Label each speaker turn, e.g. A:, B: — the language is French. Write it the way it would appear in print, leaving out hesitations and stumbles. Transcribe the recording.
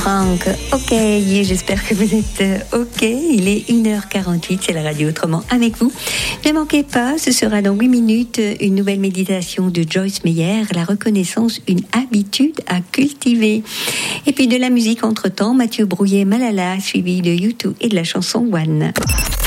A: Frank. Ok, j'espère que vous êtes ok. Il est 1h48, c'est la radio Autrement avec vous. Ne manquez pas, ce sera dans 8 minutes une nouvelle méditation de Joyce Meyer, la reconnaissance, une habitude à cultiver. Et puis de la musique entre-temps, Mathieu Brouillet, Malala, suivi de U2 et de la chanson One.